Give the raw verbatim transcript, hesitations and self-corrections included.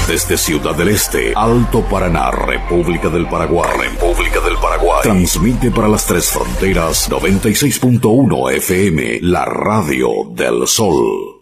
Desde Ciudad del Este, Alto Paraná, República del Paraguay. República del Paraguay. Transmite para las tres fronteras noventa y seis punto uno F M, la radio del sol.